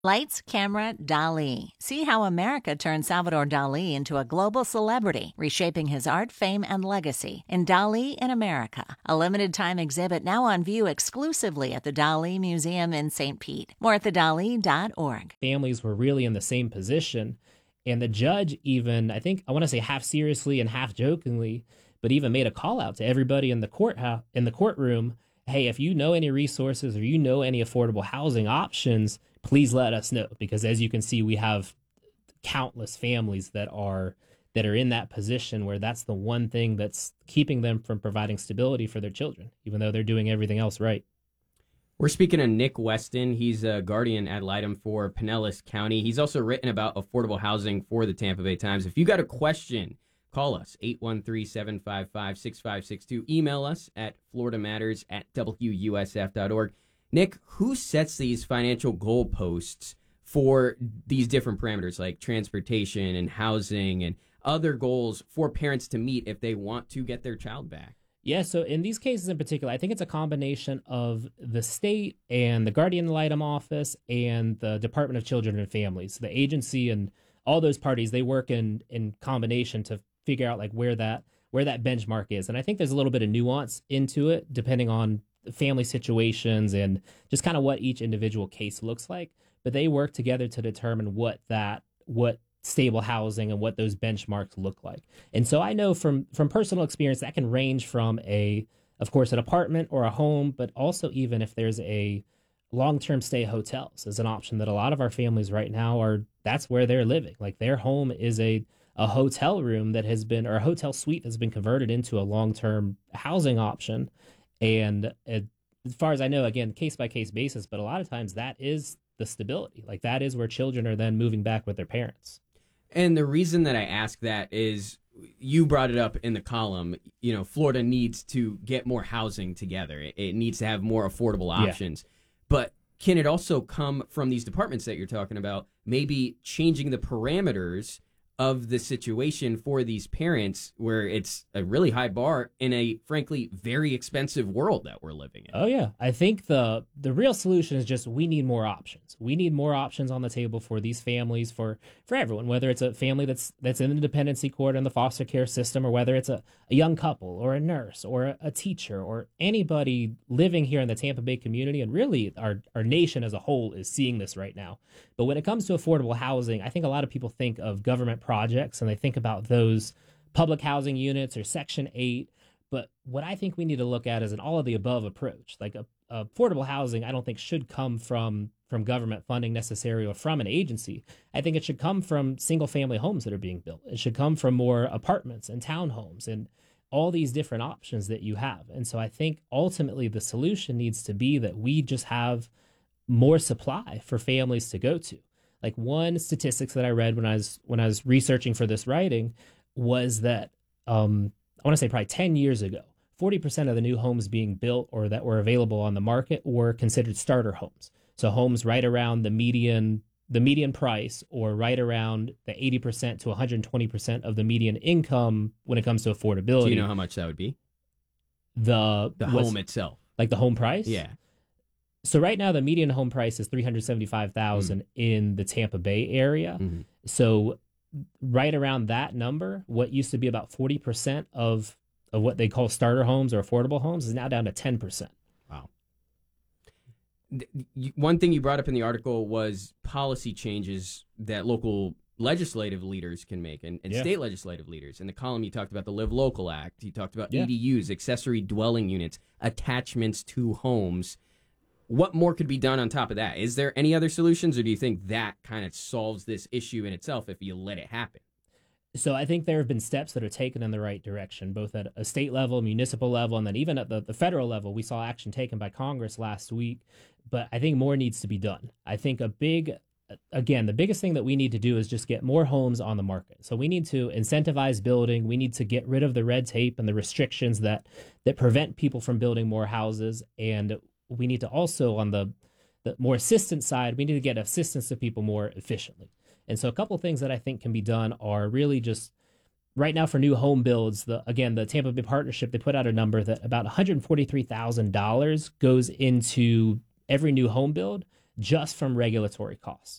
Lights, camera, Dali. See how America turned Salvador Dali into a global celebrity, reshaping his art, fame, and legacy in Dali in America, a limited-time exhibit now on view exclusively at the Dali Museum in St. Pete. More at thedali.org. Families were really in the same position, and the judge even, I want to say half seriously and half jokingly, but even made a call out to everybody in the courtroom. Hey, if you know any resources or you know any affordable housing options, please let us know, because as you can see, we have countless families that are in that position where that's the one thing that's keeping them from providing stability for their children, even though they're doing everything else right. We're speaking to Nick Weston. He's a guardian ad litem for Pinellas County. He's also written about affordable housing for the Tampa Bay Times. If you got a question, call us, 813-755-6562. Email us at floridamatters@wusf.org. Nick, who sets these financial goalposts for these different parameters like transportation and housing and other goals for parents to meet if they want to get their child back? Yeah, so in these cases in particular, I think it's a combination of the state and the Guardian ad litem office and the Department of Children and Families. The agency and all those parties, they work in combination to figure out like where that benchmark is. And I think there's a little bit of nuance into it depending on family situations and just kind of what each individual case looks like. But they work together to determine what stable housing and what those benchmarks look like. And so I know from personal experience that can range from of course, an apartment or a home, but also even if there's a long-term stay hotels is an option that a lot of our families right now that's where they're living. Like their home is a hotel room that has been, or a hotel suite that's been converted into a long-term housing option. And as far as I know, again, case-by-case basis, but a lot of times that is the stability. Like that is where children are then moving back with their parents. And the reason that I ask that is you brought it up in the column. You know, Florida needs to get more housing together. It needs to have more affordable options. Yeah. But can it also come from these departments that you're talking about, maybe changing the parameters of the situation for these parents where it's a really high bar in a, frankly, very expensive world that we're living in? Oh, yeah. I think the real solution is just we need more options. We need more options on the table for these families, for everyone, whether it's a family that's in the dependency court in the foster care system, or whether it's a young couple or a nurse or a teacher or anybody living here in the Tampa Bay community. And really our nation as a whole is seeing this right now. But when it comes to affordable housing, I think a lot of people think of government projects and they think about those public housing units or Section 8. But what I think we need to look at is an all of the above approach. Like affordable housing, I don't think should come from government funding necessarily or from an agency. I think it should come from single family homes that are being built. It should come from more apartments and townhomes and all these different options that you have. And so I think ultimately the solution needs to be that we just have more supply for families to go to. Like one statistics that I read when I was researching for this writing was that I want to say probably 10 years ago, 40% of the new homes being built or that were available on the market were considered starter homes. So homes right around the median price, or right around the 80% to 120% of the median income when it comes to affordability. Do you know how much that would be? The home itself. Like the home price? Yeah. So right now the median home price is $375,000 in the Tampa Bay area. Mm-hmm. So right around that number, what used to be about 40% of what they call starter homes or affordable homes is now down to 10%. Wow. One thing you brought up in the article was policy changes that local legislative leaders can make and state legislative leaders. In the column, you talked about the Live Local Act. You talked about ADUs, accessory dwelling units, attachments to homes. What more could be done on top of that? Is there any other solutions, or do you think that kind of solves this issue in itself if you let it happen? So I think there have been steps that are taken in the right direction, both at a state level, municipal level, and then even at the federal level. We saw action taken by Congress last week, but I think more needs to be done. I think the biggest thing that we need to do is just get more homes on the market. So we need to incentivize building. We need to get rid of the red tape and the restrictions that prevent people from building more houses. And we need to also, on the more assistance side, we need to get assistance to people more efficiently. And so a couple of things that I think can be done are really just right now for new home builds. The Tampa Bay Partnership, they put out a number that about $143,000 goes into every new home build just from regulatory costs.